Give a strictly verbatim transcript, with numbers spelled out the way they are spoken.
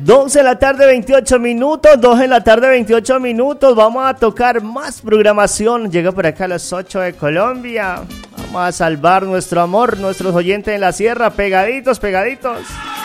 dos de la tarde, veintiocho minutos, dos de la tarde, veintiocho minutos. Vamos a tocar más programación. Llega por acá a las ocho de Colombia. Vamos a salvar nuestro amor, nuestros oyentes en la sierra, pegaditos, pegaditos.